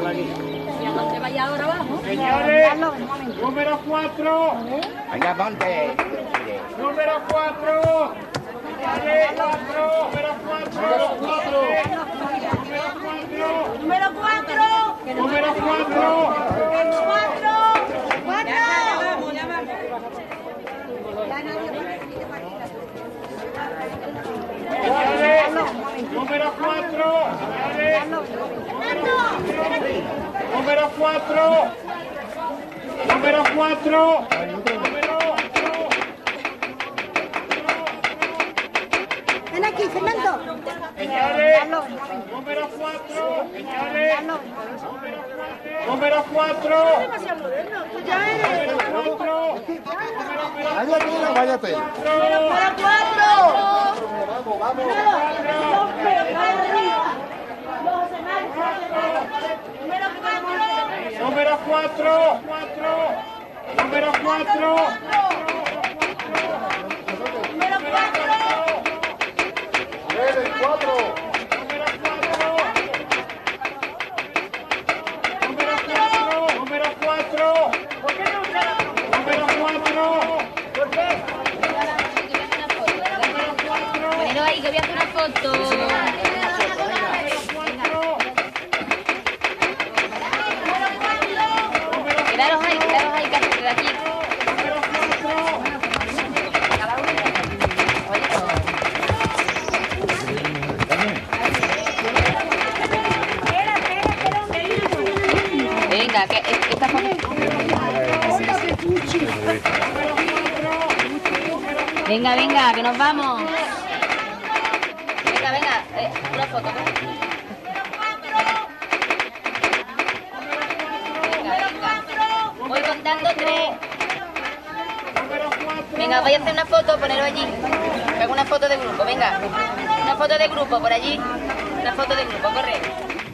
¿Y a dónde vaya ahora abajo? Señores, número 4. Venga, ponte. Número 4. Número 4. Número 4. Número 4. Número 4. Señores, número 4. Número 4. Número 4. Ven aquí, Fernando. Señores, número 4. Señores, número 4. Váyate, váyate. Número 4. Vamos, vamos. Número 4. Número 4. El 4. Número 4. Ponelo ahí que voy a hacer una foto. Quedaros ahí, que hacer de aquí. Venga, que esta foto. Venga, venga, que nos vamos. Venga, venga, una foto. Venga, venga. Voy contando 3. Venga, voy a hacer una foto, ponerlo allí. Hago una foto de grupo, venga. Una foto de grupo por allí. Una foto de grupo, corre.